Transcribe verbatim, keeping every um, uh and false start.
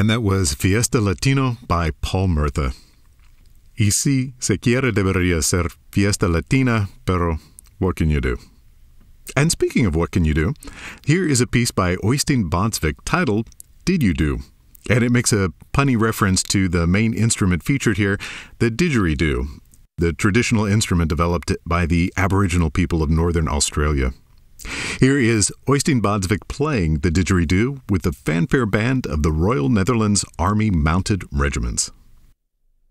And that was Fiesta Latino by Paul Murtha. Y si se quiere debería ser Fiesta Latina, pero what can you do? And speaking of what can you do, here is a piece by Øystein Båndsvik titled, Did You Do? And it makes a punny reference to the main instrument featured here, the didgeridoo, the traditional instrument developed by the Aboriginal people of Northern Australia. Here is Øystein Båndsvik playing the didgeridoo with the fanfare band of the Royal Netherlands Army Mounted Regiments.